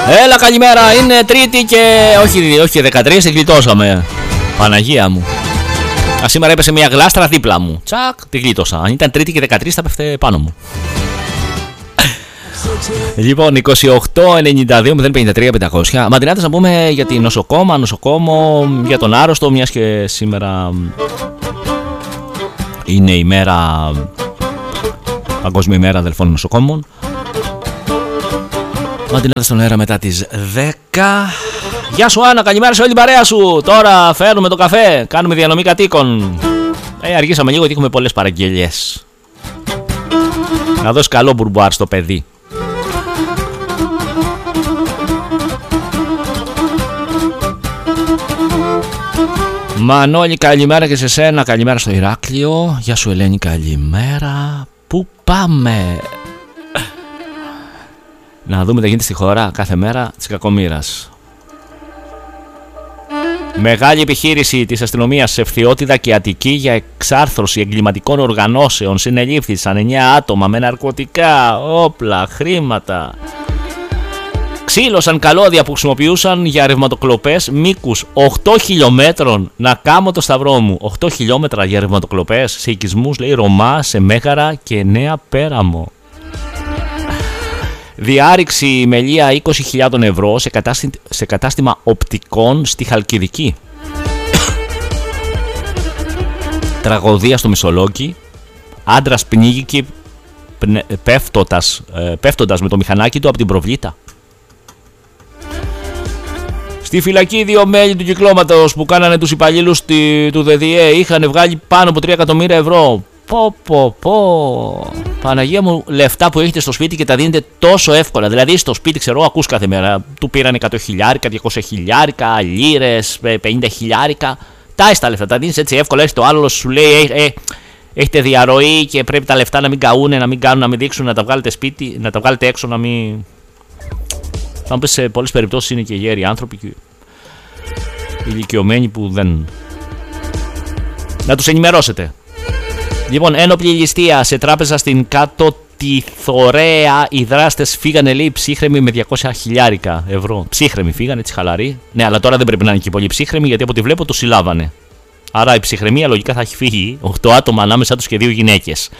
Έλα, καλημέρα. Είναι Τρίτη και. Όχι 13, την γλιτώσαμε. Παναγία μου. Σήμερα έπεσε μια γλάστρα δίπλα μου. Τσακ, τη γλίτωσα. Αν ήταν Τρίτη και 13, θα πέφτε πάνω μου. Λοιπόν, 28-92-053-500. Μαντινάτες να πούμε για την νοσοκόμο, για τον άρρωστο, μιας και σήμερα είναι η μέρα, Παγκόσμια ημέρα αδελφών νοσοκόμων. Μαντινάτες στον αέρα μετά τις 10. Γεια σου Άννα, καλημέρα σε όλη την παρέα σου. Τώρα φέρνουμε το καφέ, κάνουμε διανομή κατοίκων. Αργήσαμε λίγο γιατί έχουμε πολλές παραγγελίες. Να δώσει καλό μπουρμπουάρ στο παιδί. Μανώλη, καλημέρα και σε σένα. Καλημέρα στο Ηράκλειο. Γεια σου Ελένη, καλημέρα. Πού πάμε? Να δούμε τι γίνεται στη χώρα κάθε μέρα της κακομοίρας. Μεγάλη επιχείρηση της αστυνομίας σε Ευθυότιδα και Αττική για εξάρθρωση εγκληματικών οργανώσεων. Συνελήφθησαν 9 άτομα με ναρκωτικά, όπλα, χρήματα. Ξύλωσαν καλώδια που χρησιμοποιούσαν για ρευματοκλοπές μήκους 8 χιλιόμετρων. Να κάμω το σταυρό μου. 8 χιλιόμετρα για ρευματοκλοπές σε οικισμούς, λέει, Ρωμά, σε Μέγαρα και Νέα Πέραμο. Διάρρηξη μελία 20.000 ευρώ σε κατάστημα οπτικών στη Χαλκιδική. Τραγωδία στο Μισολόγγι. Άντρας πνίγηκε πέφτοντας με το μηχανάκι του από την προβλήτα. Στη φυλακή 2 μέλη του κυκλώματος που κάνανε τους υπαλλήλους του ΔΔΕ είχαν βγάλει πάνω από 3 εκατομμύρια ευρώ. Πω. Παναγία μου, λεφτά που έχετε στο σπίτι και τα δίνετε τόσο εύκολα. Δηλαδή στο σπίτι, ξέρω, ακούς κάθε μέρα. Του πήραν 100 χιλιάρικα, 200 χιλιάρικα, λίρες, 50 χιλιάρικα. Τα έστα λεφτά, τα δίνεις έτσι εύκολα. Έχει το άλλο, σου λέει, έχετε διαρροή και πρέπει τα λεφτά να μην καούνε, να μην κάνουν, να μην δείξουν, να τα βγάλετε σπίτι, να τα βγάλετε έξω, να μην. Θα μου πεις, σε πολλές περιπτώσεις είναι και γέροι άνθρωποι και ηλικιωμένοι που δεν. Να τους ενημερώσετε. Λοιπόν, ένοπλη ληστεία σε τράπεζα στην Κάτω Τιθωρέα. Οι δράστες φύγανε, λέει, ψύχρεμοι με 200 χιλιάρικα ευρώ. Ψύχρεμοι φύγανε, έτσι χαλαροί. Ναι, αλλά τώρα δεν πρέπει να είναι και πολύ ψύχρεμοι, γιατί από ό,τι βλέπω τους συλλάβανε. Άρα η ψυχραιμία λογικά θα έχει φύγει. 8 άτομα ανάμεσά τους και 2 γυναίκες.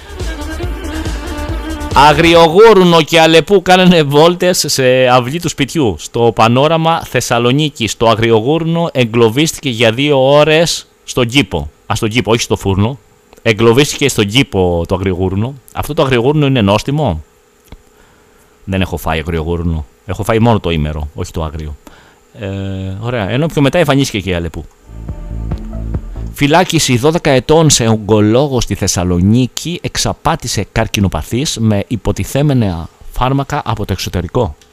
Αγριογούρουνο και Αλεπού κάνανε βόλτες σε αυλή του σπιτιού. Στο πανόραμα Θεσσαλονίκη, στο Αγριογούρουνο εγκλωβίστηκε για 2 ώρες στον κήπο. Στον κήπο, όχι στο φούρνο. Εγκλωβίστηκε στον κήπο το αγριογούρουνο. Αυτό το αγριογούρουνο είναι νόστιμο? Δεν έχω φάει αγριογούρουνο. Έχω φάει μόνο το ήμερο, όχι το άγριο. Ωραία. Ενώ πιο μετά εμφανίστηκε και η Αλεπού. Φυλάκιση 12 ετών σε ογκολόγο στη Θεσσαλονίκη. Εξαπάτησε καρκινοπαθής με υποτιθέμενα φάρμακα από το εξωτερικό.